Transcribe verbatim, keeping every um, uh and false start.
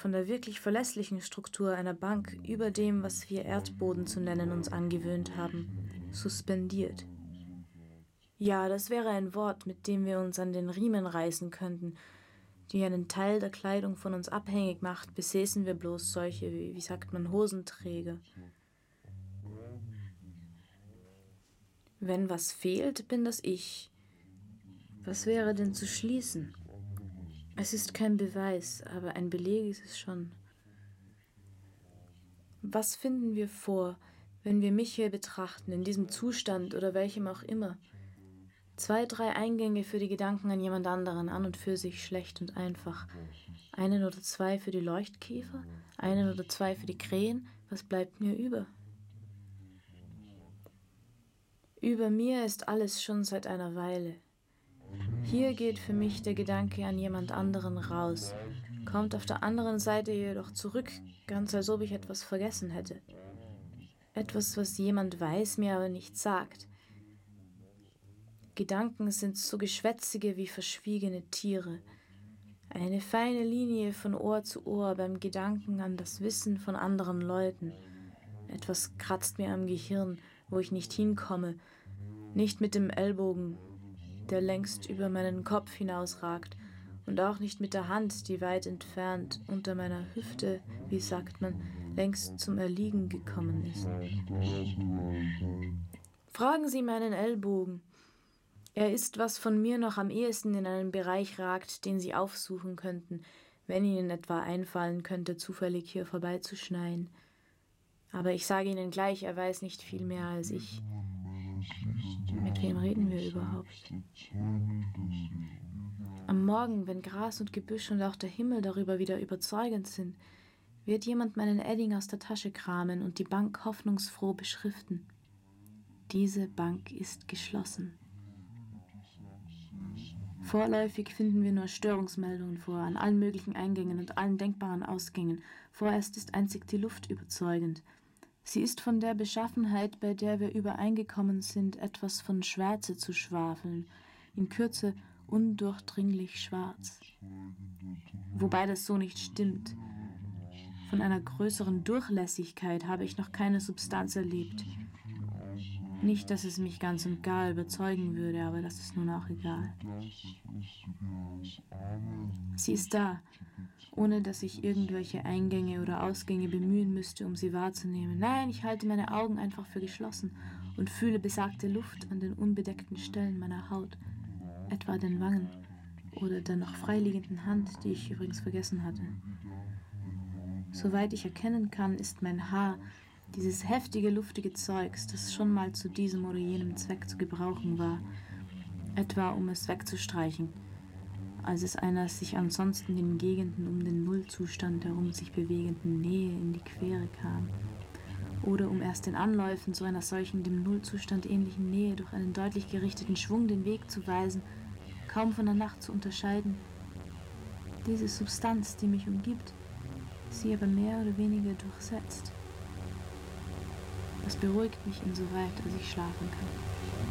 von der wirklich verlässlichen Struktur einer Bank über dem, was wir Erdboden zu nennen, uns angewöhnt haben, suspendiert. Ja, das wäre ein Wort, mit dem wir uns an den Riemen reißen könnten, die einen Teil der Kleidung von uns abhängig macht, besäßen wir bloß solche, wie, wie sagt man, Hosenträger. Wenn was fehlt, bin das ich. Was wäre denn zu schließen? Es ist kein Beweis, aber ein Beleg ist es schon. Was finden wir vor, wenn wir mich hier betrachten, in diesem Zustand oder welchem auch immer? Zwei, drei Eingänge für die Gedanken an jemand anderen, an und für sich schlecht und einfach. Einen oder zwei für die Leuchtkäfer, einen oder zwei für die Krähen, was bleibt mir über? Über mir ist alles schon seit einer Weile. Hier geht für mich der Gedanke an jemand anderen raus, kommt auf der anderen Seite jedoch zurück, ganz als ob ich etwas vergessen hätte. Etwas, was jemand weiß, mir aber nicht sagt. Gedanken sind so geschwätzige wie verschwiegene Tiere. Eine feine Linie von Ohr zu Ohr beim Gedanken an das Wissen von anderen Leuten. Etwas kratzt mir am Gehirn, wo ich nicht hinkomme, nicht mit dem Ellbogen, der längst über meinen Kopf hinausragt, und auch nicht mit der Hand, die weit entfernt unter meiner Hüfte, wie sagt man, längst zum Erliegen gekommen ist. Fragen Sie meinen Ellbogen. Er ist, was von mir noch am ehesten in einen Bereich ragt, den Sie aufsuchen könnten, wenn Ihnen etwa einfallen könnte, zufällig hier vorbeizuschneien. Aber ich sage Ihnen gleich, er weiß nicht viel mehr als ich. Mit wem reden wir überhaupt? Am Morgen, wenn Gras und Gebüsch und auch der Himmel darüber wieder überzeugend sind, wird jemand meinen Edding aus der Tasche kramen und die Bank hoffnungsfroh beschriften. Diese Bank ist geschlossen. Vorläufig finden wir nur Störungsmeldungen vor, an allen möglichen Eingängen und allen denkbaren Ausgängen. Vorerst ist einzig die Luft überzeugend. Sie ist von der Beschaffenheit, bei der wir übereingekommen sind, etwas von Schwärze zu schwafeln, in Kürze undurchdringlich schwarz. Wobei das so nicht stimmt. Von einer größeren Durchlässigkeit habe ich noch keine Substanz erlebt. Nicht, dass es mich ganz und gar überzeugen würde, aber das ist nun auch egal. Sie ist da, ohne dass ich irgendwelche Eingänge oder Ausgänge bemühen müsste, um sie wahrzunehmen. Nein, ich halte meine Augen einfach für geschlossen und fühle besagte Luft an den unbedeckten Stellen meiner Haut, etwa den Wangen oder der noch freiliegenden Hand, die ich übrigens vergessen hatte. Soweit ich erkennen kann, ist mein Haar dieses heftige, luftige Zeugs, das schon mal zu diesem oder jenem Zweck zu gebrauchen war, etwa um es wegzustreichen, als es einer sich ansonsten in Gegenden um den Nullzustand herum sich bewegenden Nähe in die Quere kam, oder um erst den Anläufen zu einer solchen dem Nullzustand ähnlichen Nähe durch einen deutlich gerichteten Schwung den Weg zu weisen, kaum von der Nacht zu unterscheiden. Diese Substanz, die mich umgibt, sie aber mehr oder weniger durchsetzt. Das beruhigt mich insoweit, als ich schlafen kann.